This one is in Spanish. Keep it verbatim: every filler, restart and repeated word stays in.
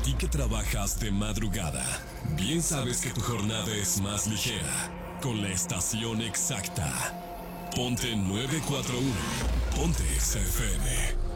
ti que trabajas de madrugada, bien sabes que tu jornada es más ligera con la estación exacta. Ponte nueve cuatro uno. Ponte X F M.